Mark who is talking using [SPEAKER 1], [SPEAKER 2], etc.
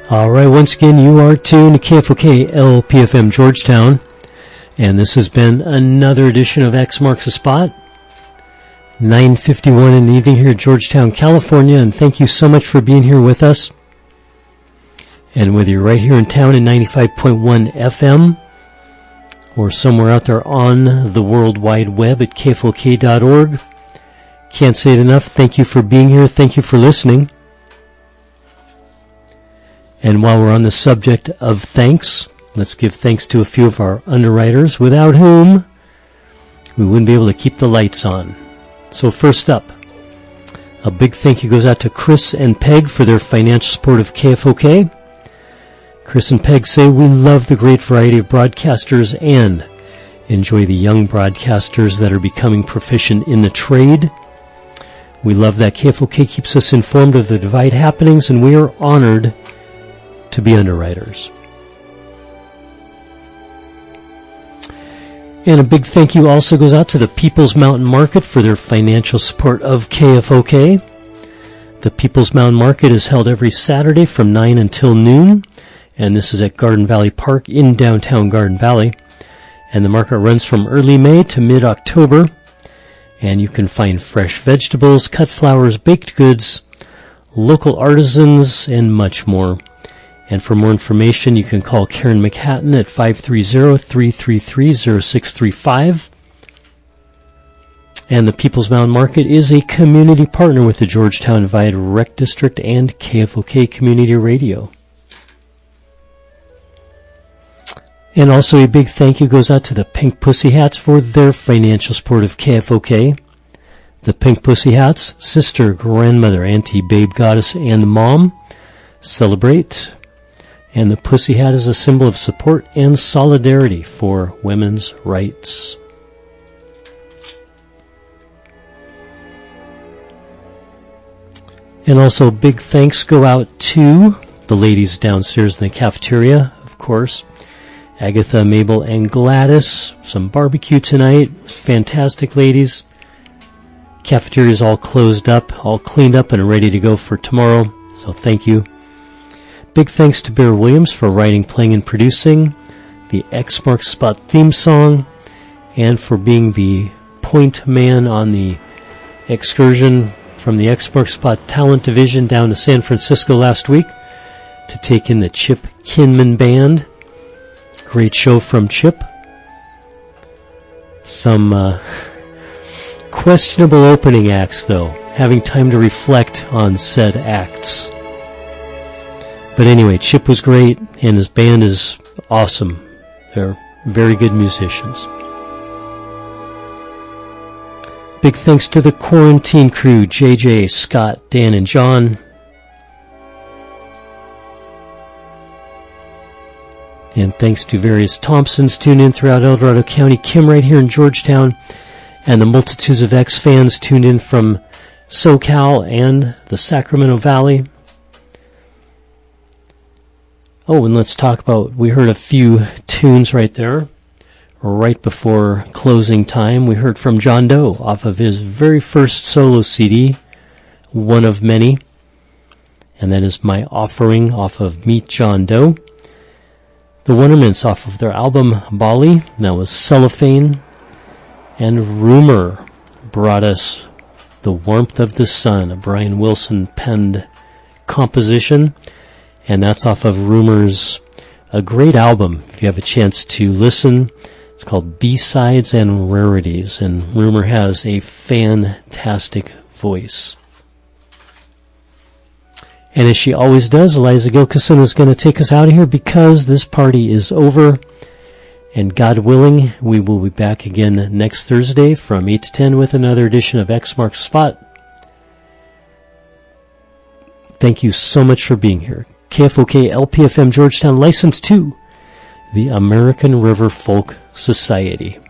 [SPEAKER 1] All right, once again, you are tuned to KFOK LPFM Georgetown, and this has been another edition of X Marks the Spot, 9:51 in the evening here at Georgetown, California, and thank you so much for being here with us. And whether you're right here in town in 95.1 FM or somewhere out there on the World Wide Web at kfok.org, can't say it enough. Thank you for being here. Thank you for listening. And while we're on the subject of thanks, let's give thanks to a few of our underwriters, without whom we wouldn't be able to keep the lights on. So first up, a big thank you goes out to Chris and Peg for their financial support of KFOK. Chris and Peg say, we love the great variety of broadcasters and enjoy the young broadcasters that are becoming proficient in the trade. We love that KFOK keeps us informed of the Divide happenings, and we are honored to be underwriters. And a big thank you also goes out to the People's Mountain Market for their financial support of KFOK. The People's Mountain Market is held every Saturday from 9 until noon, and this is at Garden Valley Park in downtown Garden Valley. And the market runs from early May to mid-October, and you can find fresh vegetables, cut flowers, baked goods, local artisans, and much more. And for more information, you can call Karen McHatton at 530-333-0635. And the People's Mountain Market is a community partner with the Georgetown Divide Rec District and KFOK Community Radio. And also a big thank you goes out to the Pink Pussy Hats for their financial support of KFOK. The Pink Pussy Hats, sister, grandmother, auntie, babe, goddess, and mom celebrate. And the Pussy Hat is a symbol of support and solidarity for women's rights. And also big thanks go out to the ladies downstairs in the cafeteria, of course. Agatha, Mabel, and Gladys. Some barbecue tonight. Fantastic, ladies. Cafeteria is all closed up, all cleaned up and ready to go for tomorrow. So thank you. Big thanks to Bear Williams for writing, playing, and producing the X Marks Spot theme song, and for being the point man on the excursion from the X Marks Spot Talent Division down to San Francisco last week to take in the Chip Kinman Band. Great show from Chip. Some questionable opening acts, though, having time to reflect on said acts. But anyway, Chip was great, and his band is awesome. They're very good musicians. Big thanks to the quarantine crew, JJ, Scott, Dan, and John. And thanks to various Thompsons tuned in throughout El Dorado County, Kim right here in Georgetown, and the multitudes of X fans tuned in from SoCal and the Sacramento Valley. Oh, and let's talk about, we heard a few tunes right there, right before closing time. We heard from John Doe off of his very first solo CD, one of many, and that is My Offering off of Meet John Doe. The Wondermints off of their album Bali, that was Cellophane, and Rumor brought us The Warmth of the Sun, a Brian Wilson penned composition. And that's off of Rumor's, a great album, if you have a chance to listen. It's called B-Sides and Rarities, and Rumor has a fantastic voice. And as she always does, Eliza Gilkison is going to take us out of here because this party is over. And God willing, we will be back again next Thursday from 8 to 10 with another edition of X Marks Spot. Thank you so much for being here. KFOK LPFM Georgetown, licensed to the American River Folk Society.